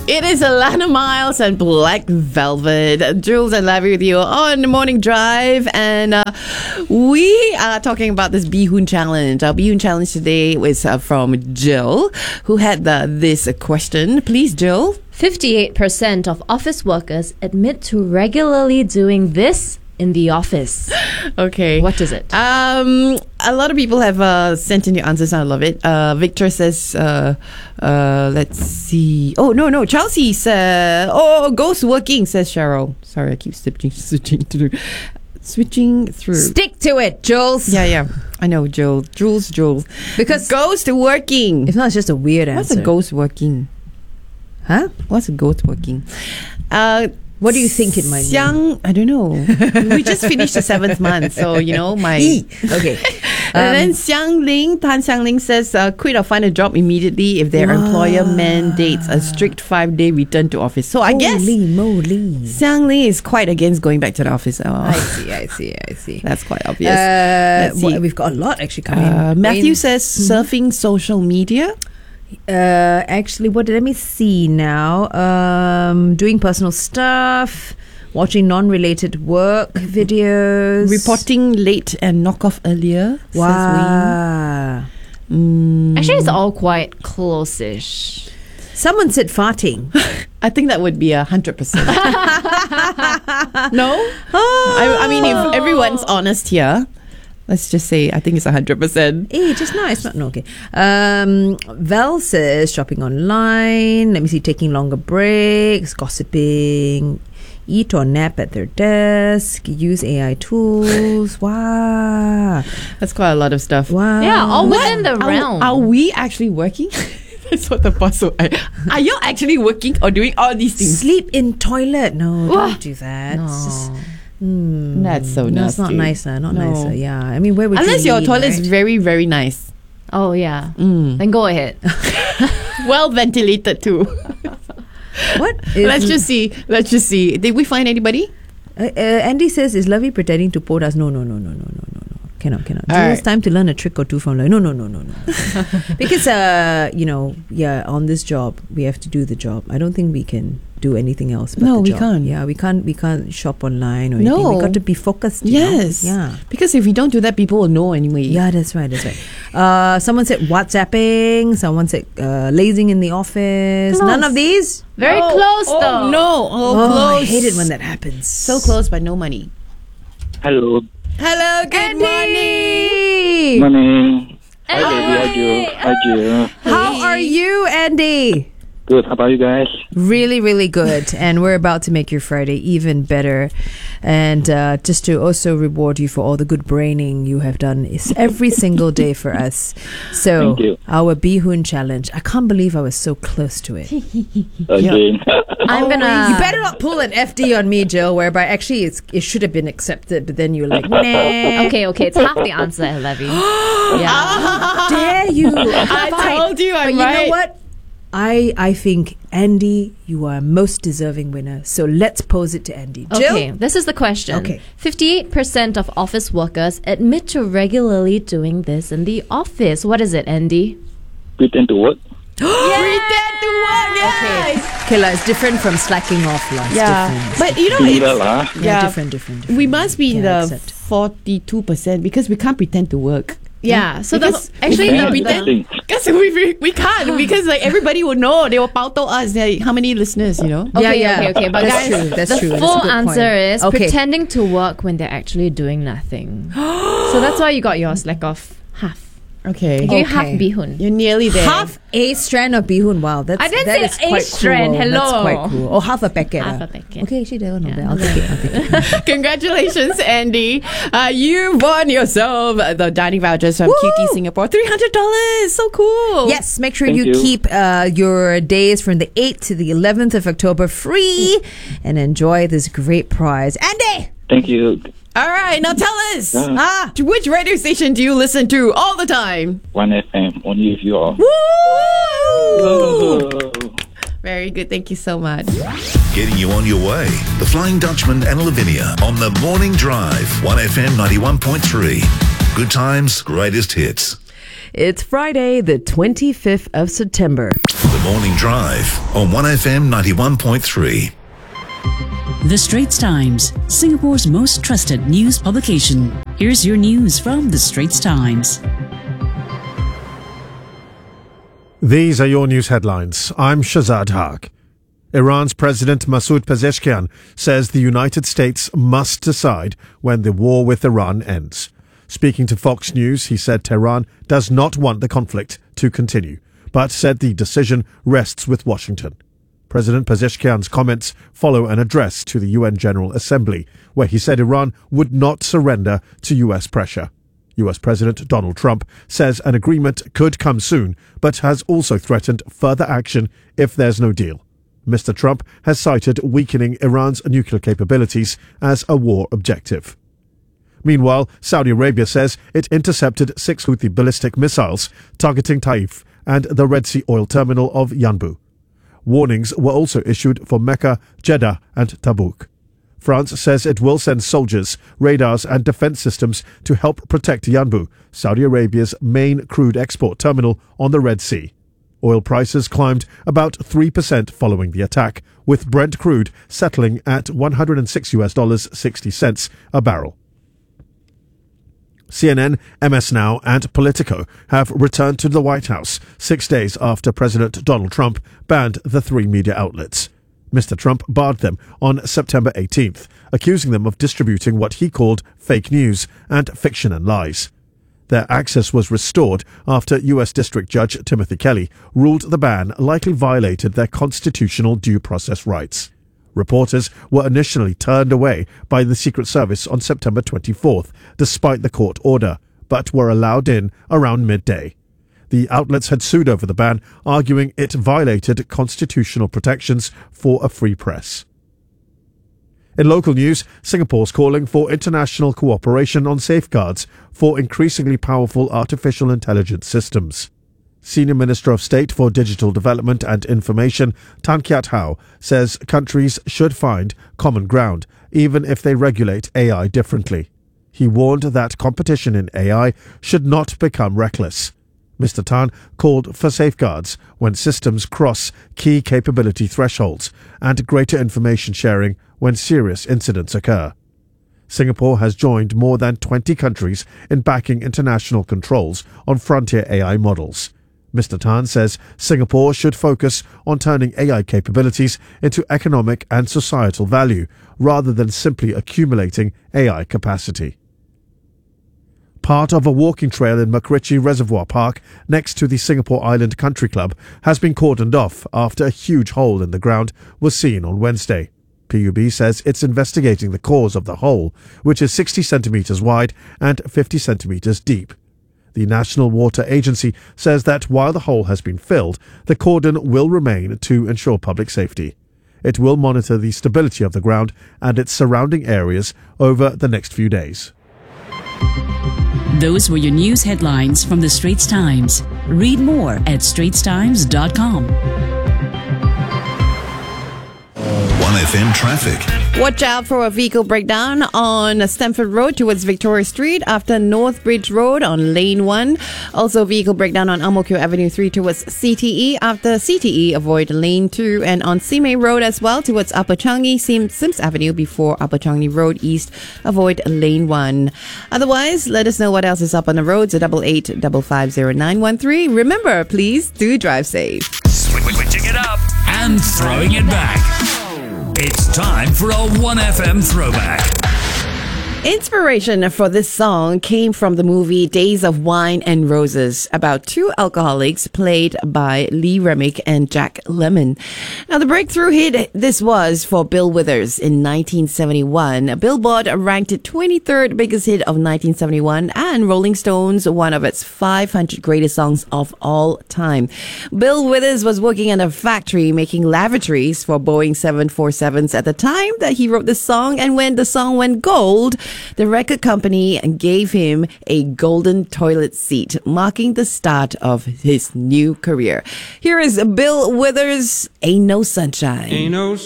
It is Alana Miles and Black Velvet. Jules and Lavi with you on the morning drive. And we are talking about this Bee Hoon Challenge. Our Bee Hoon Challenge today was from Jill, who had this question. Please, Jill. 58% of office workers admit to regularly doing this in the office. Okay. What is it? A lot of people have sent in your answers. I love it. Victor says, let's see. Oh, no. Chelsea says, ghost working, says Cheryl. Sorry, I keep switching through. Stick to it, Jules. Yeah. I know, Jules. Because ghost working. if not, it's just a weird answer. What's a ghost working? Huh? What's a ghost working? What do you think it might mean? I don't know. We just finished the 7th month, so my. Okay. And then Tan Xiang Ling says, quit or find a job immediately if their employer mandates a strict 5-day return to office. So I guess Holy moly. Xiang Ling is quite against going back to the office. I see. That's quite obvious. Let's see. We've got a lot actually coming. Matthew says surfing social media. Actually, let me see now. Doing personal stuff, watching non-related work videos, Reporting late and knock off earlier. Wow. Actually, it's all quite close-ish. Someone said farting. I think that would be 100%. No? I mean, if everyone's honest here, let's just say I think it's 100%. Hey, just now it's not okay. Val says shopping online. Let me see, taking longer breaks, gossiping, eat or nap at their desk, use AI tools. Wow, That's quite a lot of stuff. wow. Yeah, all within the realm. Are we actually working? That's what the boss will. Are you actually working or doing all these things? Sleep in toilet. No, don't do that. It's just, That's so nasty. no, it's not nicer. Not No. nicer. Yeah, I mean, where would Unless you your lean, toilet is right? very, very nice. Oh, yeah. Then go ahead. Well ventilated too. What? Let's just see. Did we find anybody? Andy says, is Lovey pretending to port us? No. Cannot. All It's right. time to learn a trick or two from Lovey. No. Because, on this job, we have to do the job. I don't think we can do anything else but No, the we job. can't. Yeah, we can't shop online or anything. No. We got to be focused. you know? Yes. Yeah. Because if we don't do that, people will know anyway. Yeah, that's right. Someone said WhatsApping. Someone said lazing in the office. Close. None of these? Very close, though. No. I Close. hate it when that happens. So close, but no money. Hello. Hello. Good morning. Morning. Hi, baby. Hi, Jill. How are you, Andy? Good. How about you guys? Really, really good. And we're about to make your Friday even better. And just to also reward you for all the good braining you have done every single day for us. So, Thank you. our Bee Hoon Challenge. I can't believe I was so close to it. Again. I'm gonna... You better not pull an FD on me, Jill, whereby actually it should have been accepted, but then you're like, nah. Okay, it's half the answer, Levy. Yeah. Dare you? I told you I'm But right. you know what? I think, Andy, you are a most deserving winner. So let's pose it to Andy. Jill? Okay, this is the question. Okay. 58% of office workers admit to regularly doing this in the office. What is it, Andy? Pretend to work. Pretend to work. Yes. Okay, it's different from slacking off. It's Yeah. different. But you know, Similar it's, lah. Yeah, yeah. different. we must be in Yeah, the accept. 42% because we can't pretend to work. Yeah, so Because actually Yeah, the interesting. Because we can't because everybody will know, they will pauto us how many listeners, Yeah. Okay. But That's guys, true. That's the true. That's a full good answer point. is Okay. pretending to work when they're actually doing nothing. So that's why you got your slack off half. Okay. You give you Okay. half bihun. You're nearly there. Half a strand of bihun. Wow, I didn't that say is quite a strand, cruel. That's hello. quite cruel. Or half a packet. Half a packet. Okay, actually, that one not Yeah. bad. I'll take it. Congratulations, Andy. You won yourself the dining vouchers from QT Singapore. $300. So cool. Yes, make sure Thank you you. keep your days from the 8th to the 11th of October free and enjoy this great prize. Andy! Thank you. All right. Now tell us. Yeah. Which radio station do you listen to all the time? 1FM. Only if you are. Woo! Very good. Thank you so much. Getting you on your way. The Flying Dutchman and Lavinia on the Morning Drive. 1FM 91.3. Good times, greatest hits. It's Friday, the 25th of September. The Morning Drive on 1FM 91.3. The Straits Times, Singapore's most trusted news publication. Here's your news from The Straits Times. These are your news headlines. I'm Shazad Haq. Iran's President Masoud Pezeshkian says the United States must decide when the war with Iran ends. Speaking to Fox News, he said Tehran does not want the conflict to continue, but said the decision rests with Washington. President Pezeshkian's comments follow an address to the UN General Assembly, where he said Iran would not surrender to US pressure. US President Donald Trump says an agreement could come soon, but has also threatened further action if there's no deal. Mr. Trump has cited weakening Iran's nuclear capabilities as a war objective. Meanwhile, Saudi Arabia says it intercepted 6 Houthi ballistic missiles targeting Taif and the Red Sea oil terminal of Yanbu. Warnings were also issued for Mecca, Jeddah and Tabuk. France says it will send soldiers, radars and defense systems to help protect Yanbu, Saudi Arabia's main crude export terminal on the Red Sea. Oil prices climbed about 3% following the attack, with Brent crude settling at $106.60 a barrel. CNN, MS Now and Politico have returned to the White House 6 days after President Donald Trump banned the 3 media outlets. Mr. Trump barred them on September 18th, accusing them of distributing what he called fake news and fiction and lies. Their access was restored after U.S. District Judge Timothy Kelly ruled the ban likely violated their constitutional due process rights. Reporters were initially turned away by the Secret Service on September 24th, despite the court order, but were allowed in around midday. The outlets had sued over the ban, arguing it violated constitutional protections for a free press. In local news, Singapore's calling for international cooperation on safeguards for increasingly powerful artificial intelligence systems. Senior Minister of State for Digital Development and Information, Tan Kiat Hau, says countries should find common ground, even if they regulate AI differently. He warned that competition in AI should not become reckless. Mr. Tan called for safeguards when systems cross key capability thresholds and greater information sharing when serious incidents occur. Singapore has joined more than 20 countries in backing international controls on frontier AI models. Mr. Tan says Singapore should focus on turning AI capabilities into economic and societal value rather than simply accumulating AI capacity. Part of a walking trail in MacRitchie Reservoir Park next to the Singapore Island Country Club has been cordoned off after a huge hole in the ground was seen on Wednesday. PUB says it's investigating the cause of the hole, which is 60 centimetres wide and 50 centimetres deep. The National Water Agency says that while the hole has been filled, the cordon will remain to ensure public safety. It will monitor the stability of the ground and its surrounding areas over the next few days. Those were your news headlines from The Straits Times. Read more at straitstimes.com. 1FM traffic. Watch out for a vehicle breakdown on Stamford Road towards Victoria Street after North Bridge Road on Lane 1. Also, vehicle breakdown on Ang Mo Kio Avenue 3 towards CTE. After CTE, avoid Lane 2. And on Simei Road as well towards Upper Changi, Sims Avenue before Upper Changi Road East, avoid Lane 1. Otherwise, let us know what else is up on the roads at 88550913. Remember, please do drive safe. Switching it up and throwing it back. It's time for a 1FM throwback. Inspiration for this song came from the movie Days of Wine and Roses, about 2 alcoholics played by Lee Remick and Jack Lemmon. Now, the breakthrough hit this was for Bill Withers in 1971. Billboard ranked it 23rd biggest hit of 1971, and Rolling Stones one of its 500 greatest songs of all time. Bill Withers was working in a factory making lavatories for Boeing 747s at the time that he wrote this song, and when the song went gold, the record company gave him a golden toilet seat, marking the start of his new career. Here is Bill Withers, Ain't No Sunshine. Ain't no